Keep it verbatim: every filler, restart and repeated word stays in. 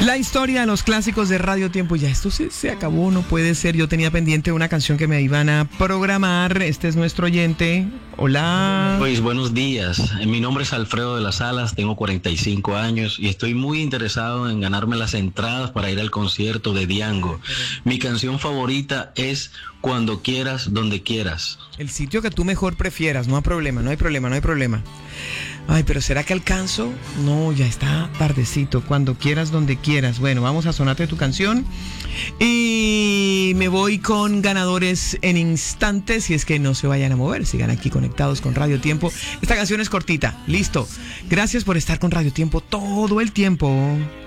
La historia de los clásicos de Radio Tiempo. Ya esto se, se acabó, no puede ser. Yo tenía pendiente una canción que me iban a programar. Este es nuestro oyente. Hola. Pues buenos días. Mi nombre es Alfredo de las Alas, tengo cuarenta y cinco años y estoy muy interesado en ganarme las entradas para ir al concierto de Diango. Mi canción favorita es Cuando Quieras, Donde Quieras. El sitio que tú mejor prefieras, no hay problema, no hay problema, no hay problema. Ay, pero ¿será que alcanzo? No, ya está tardecito. Cuando quieras, donde quieras. Bueno, vamos a sonarte tu canción. Y me voy con ganadores en instantes. Y es que no se vayan a mover, sigan aquí conectados con Radio Tiempo. Esta canción es cortita, listo. Gracias por estar con Radio Tiempo todo el tiempo.